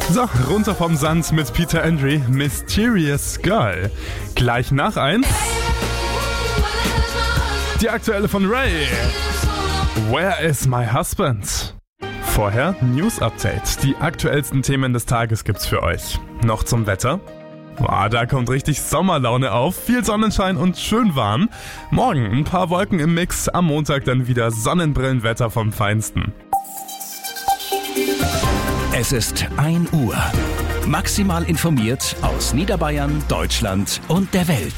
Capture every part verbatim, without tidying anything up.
So, runter vom Sand mit Peter Andre, Mysterious Girl. Gleich nach eins. Die aktuelle von Ray. Where is my husband? Vorher News Update. Die aktuellsten Themen des Tages gibt's für euch. Noch zum Wetter. Boah, da kommt richtig Sommerlaune auf. Viel Sonnenschein und schön warm. Morgen ein paar Wolken im Mix. Am Montag dann wieder Sonnenbrillenwetter vom Feinsten. Es ist ein Uhr. Maximal informiert aus Niederbayern, Deutschland und der Welt.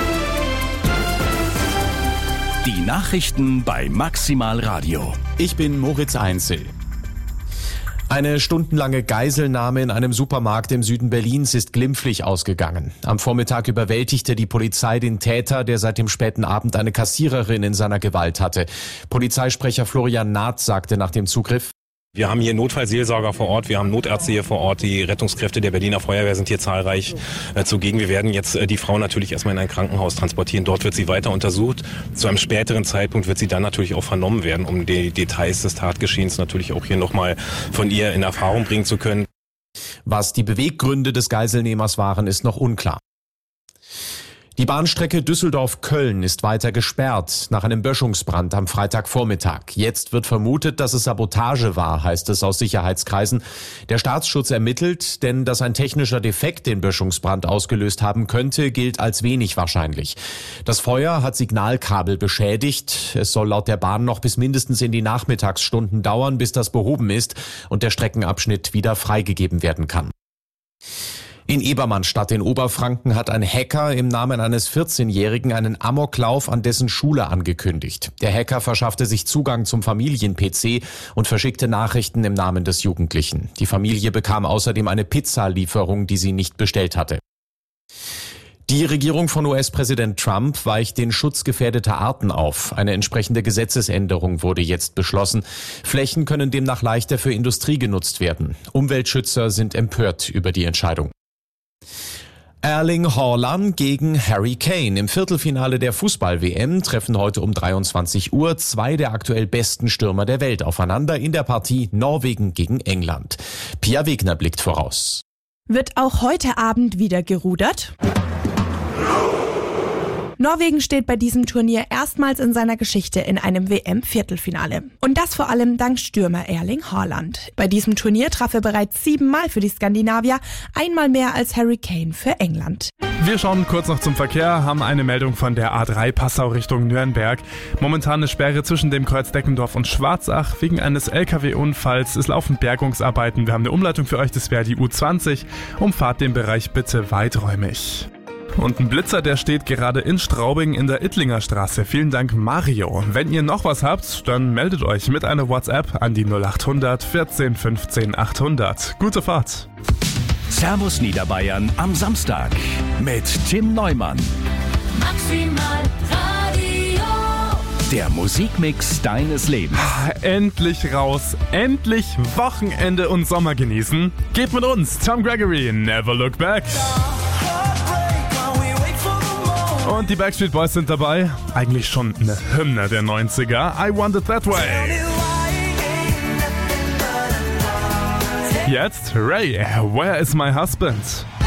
Die Nachrichten bei Maximal Radio. Ich bin Moritz Einzel. Eine stundenlange Geiselnahme in einem Supermarkt im Süden Berlins ist glimpflich ausgegangen. Am Vormittag überwältigte die Polizei den Täter, der seit dem späten Abend eine Kassiererin in seiner Gewalt hatte. Polizeisprecher Florian Naht sagte nach dem Zugriff: Wir haben hier Notfallseelsorger vor Ort, wir haben Notärzte hier vor Ort, die Rettungskräfte der Berliner Feuerwehr sind hier zahlreich äh, zugegen. Wir werden jetzt äh, die Frau natürlich erstmal in ein Krankenhaus transportieren. Dort wird sie weiter untersucht. Zu einem späteren Zeitpunkt wird sie dann natürlich auch vernommen werden, um die Details des Tatgeschehens natürlich auch hier nochmal von ihr in Erfahrung bringen zu können. Was die Beweggründe des Geiselnehmers waren, ist noch unklar. Die Bahnstrecke Düsseldorf-Köln ist weiter gesperrt nach einem Böschungsbrand am Freitagvormittag. Jetzt wird vermutet, dass es Sabotage war, heißt es aus Sicherheitskreisen. Der Staatsschutz ermittelt, denn dass ein technischer Defekt den Böschungsbrand ausgelöst haben könnte, gilt als wenig wahrscheinlich. Das Feuer hat Signalkabel beschädigt. Es soll laut der Bahn noch bis mindestens in die Nachmittagsstunden dauern, bis das behoben ist und der Streckenabschnitt wieder freigegeben werden kann. In Ebermannstadt in Oberfranken hat ein Hacker im Namen eines vierzehnjährigen einen Amoklauf an dessen Schule angekündigt. Der Hacker verschaffte sich Zugang zum Familien-P C und verschickte Nachrichten im Namen des Jugendlichen. Die Familie bekam außerdem eine Pizzalieferung, die sie nicht bestellt hatte. Die Regierung von U S-Präsident Trump weicht den Schutz gefährdeter Arten auf. Eine entsprechende Gesetzesänderung wurde jetzt beschlossen. Flächen können demnach leichter für Industrie genutzt werden. Umweltschützer sind empört über die Entscheidung. Erling Haaland gegen Harry Kane. Im Viertelfinale der Fußball-W M treffen heute um dreiundzwanzig Uhr zwei der aktuell besten Stürmer der Welt aufeinander in der Partie Norwegen gegen England. Pia Wegner blickt voraus. Wird auch heute Abend wieder gerudert? Norwegen steht bei diesem Turnier erstmals in seiner Geschichte in einem W M-Viertelfinale. Und das vor allem dank Stürmer Erling Haaland. Bei diesem Turnier traf er bereits siebenmal für die Skandinavier, einmal mehr als Harry Kane für England. Wir schauen kurz noch zum Verkehr, haben eine Meldung von der A drei Passau Richtung Nürnberg. Momentan eine Sperre zwischen dem Kreuz Deckendorf und Schwarzach wegen eines L K W-Unfalls. Es laufen Bergungsarbeiten. Wir haben eine Umleitung für euch, das wäre die U zwanzig. Umfahrt den Bereich bitte weiträumig. Und ein Blitzer, der steht gerade in Straubing in der Ittlinger Straße. Vielen Dank, Mario. Wenn ihr noch was habt, dann meldet euch mit einer WhatsApp an die null acht hundert vierzehn fünfzehn achthundert. Gute Fahrt. Servus Niederbayern am Samstag mit Tim Neumann. Maximal Radio. Der Musikmix deines Lebens. Endlich raus, endlich Wochenende und Sommer genießen. Geht mit uns, Tom Gregory, Never Look Back. Und die Backstreet Boys sind dabei. Eigentlich schon eine Hymne der neunziger. I Want It That Way. Jetzt Ray, Where is my husband?